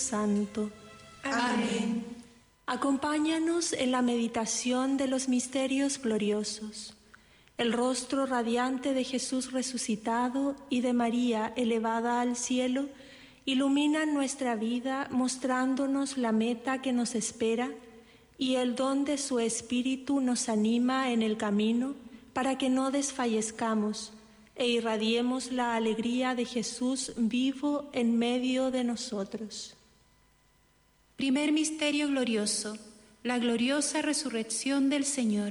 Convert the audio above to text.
Santo. Amén. Acompáñanos en la meditación de los misterios gloriosos. El rostro radiante de Jesús resucitado y de María elevada al cielo iluminan nuestra vida mostrándonos la meta que nos espera, y el don de su Espíritu nos anima en el camino para que no desfallezcamos e irradiemos la alegría de Jesús vivo en medio de nosotros. Primer misterio glorioso, la gloriosa resurrección del Señor.